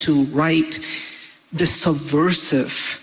to write this subversive,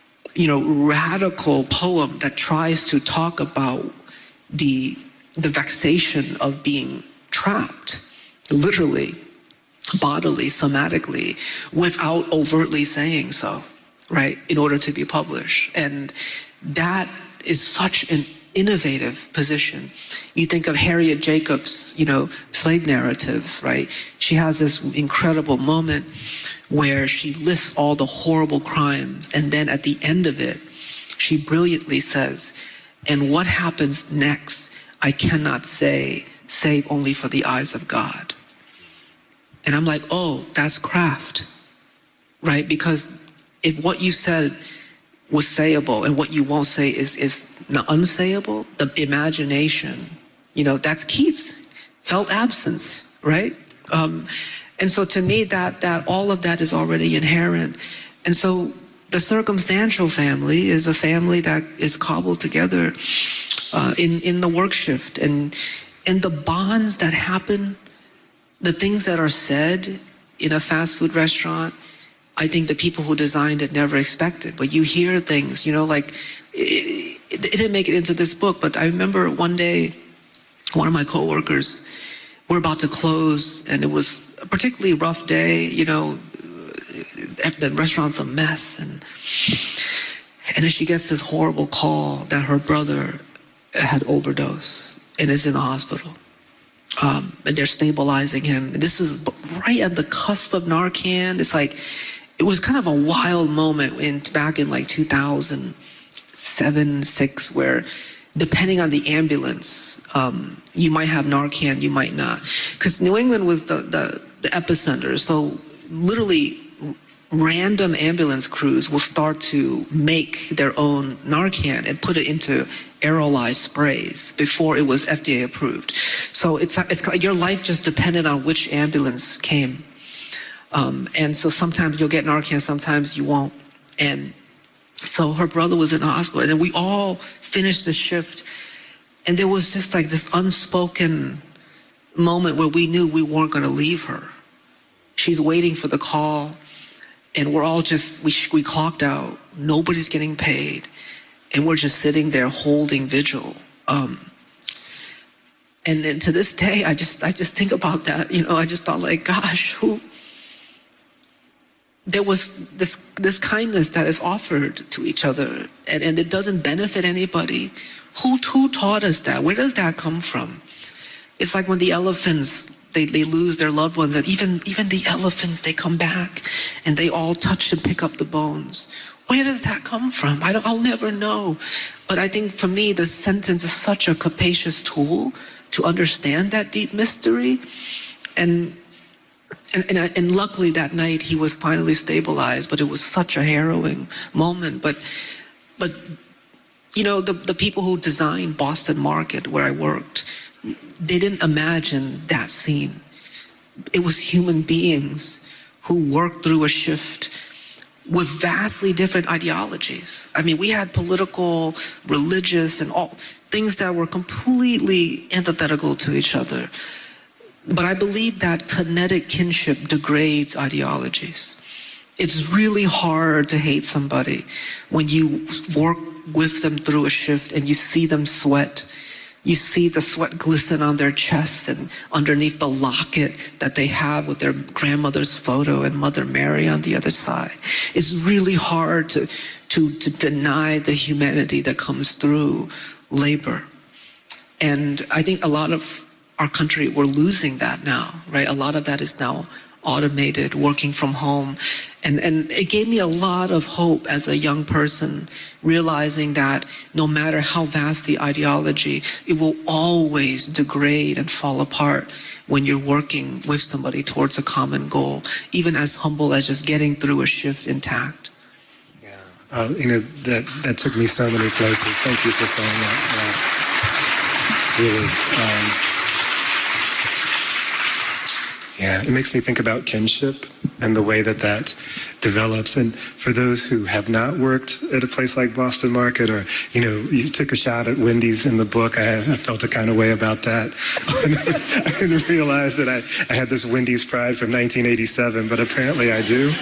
radical poem that tries to talk about the vexation of being trapped, literally, bodily, somatically, without overtly saying so, right, in order to be published. And that is such an innovative position. You think of Harriet Jacobs, slave narratives, right? She has this incredible moment where she lists all the horrible crimes, and then at the end of it, she brilliantly says, and what happens next, I cannot say, save only for the eyes of God. And I'm like, oh, that's craft, right? Because if what you said was sayable and what you won't say is not unsayable, the imagination, that's Keats, felt absence, right? And so to me, that all of that is already inherent. And so the circumstantial family is a family that is cobbled together in the work shift. And the bonds that happen, the things that are said in a fast food restaurant, I think the people who designed it never expected. But you hear things, like it didn't make it into this book, but I remember one day, one of my coworkers, we're about to close, and it was a particularly rough day, the restaurant's a mess, and then she gets this horrible call that her brother had overdosed and is in the hospital. And they're stabilizing him. And this is right at the cusp of Narcan. It's like, it was kind of a wild moment back in like 2007, 6, where depending on the ambulance, you might have Narcan, you might not. Because New England was the epicenter. So literally random ambulance crews will start to make their own Narcan and put it into aerolized sprays before it was FDA approved. So it's like your life just depended on which ambulance came. And so sometimes you'll get Narcan, sometimes you won't. And so her brother was in the hospital, and then we all finished the shift. And there was just like this unspoken moment where we knew we weren't going to leave her. She's waiting for the call, and we're all we clocked out. Nobody's getting paid. And we're just sitting there holding vigil. And then to this day, I just think about that. I just thought, like, gosh, there was this kindness that is offered to each other, and it doesn't benefit anybody. Who taught us that? Where does that come from? It's like when the elephants, they lose their loved ones, and even the elephants, they come back and they all touch and pick up the bones. Where does that come from? I'll never know. But I think for me, the sentence is such a capacious tool to understand that deep mystery. And luckily that night he was finally stabilized, but it was such a harrowing moment. But the people who designed Boston Market, where I worked, they didn't imagine that scene. It was human beings who worked through a shift with vastly different ideologies. I mean, we had political, religious, and all things that were completely antithetical to each other. But I believe that kinetic kinship degrades ideologies. It's really hard to hate somebody when you work with them through a shift and you see them sweat. You see the sweat glisten on their chests and underneath the locket that they have with their grandmother's photo and Mother Mary on the other side. It's really hard to deny the humanity that comes through labor. And I think a lot of our country, we're losing that now, right? A lot of that is now automated, working from home. And it gave me a lot of hope as a young person, realizing that no matter how vast the ideology, it will always degrade and fall apart when you're working with somebody towards a common goal, even as humble as just getting through a shift intact. Yeah, that took me so many places. Thank you for saying that. It's really... Yeah, it makes me think about kinship and the way that develops. And for those who have not worked at a place like Boston Market, or, you took a shot at Wendy's in the book, I felt a kind of way about that. I didn't realize that I had this Wendy's pride from 1987, but apparently I do.